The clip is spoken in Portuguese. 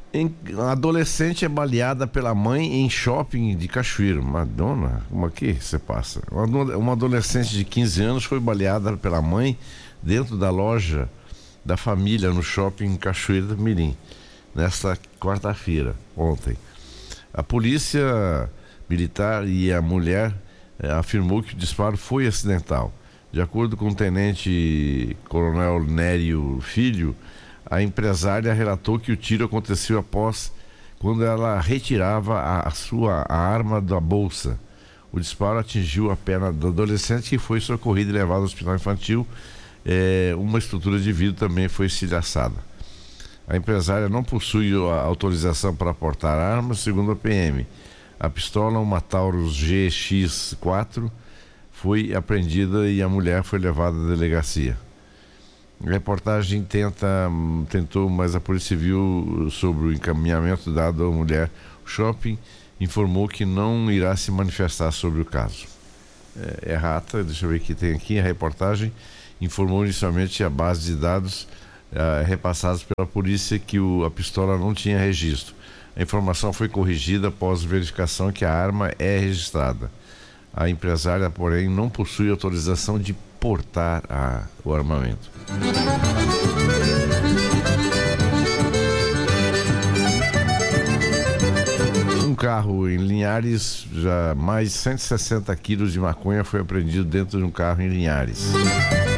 A adolescente é baleada pela mãe em shopping de Cachoeiro. Madonna, como aqui você passa? Uma adolescente de 15 anos foi baleada pela mãe dentro da loja da família no shopping em Cachoeiro do Mirim, nesta quarta-feira, ontem. A polícia militar e a mulher afirmou que o disparo foi acidental. De acordo com o tenente-coronel Nério Filho, a empresária relatou que o tiro aconteceu após quando ela retirava a arma da bolsa. O disparo atingiu a perna do adolescente, que foi socorrido e levado ao hospital infantil. Uma estrutura de vidro também foi estilhaçada. A empresária não possui a autorização para portar armas, segundo a PM. A pistola, uma Taurus GX4, foi apreendida e a mulher foi levada à delegacia. A reportagem tentou, mas a Polícia Civil, sobre o encaminhamento dado à mulher, o shopping informou que não irá se manifestar sobre o caso. Errata, deixa eu ver o que tem aqui. A reportagem informou inicialmente a base de dados repassados pela polícia que a pistola não tinha registro. A informação foi corrigida após verificação que a arma é registrada. A empresária, porém, não possui autorização de portar o armamento. Um carro em Linhares, já mais 160 quilos de maconha foi apreendido dentro de um carro em Linhares.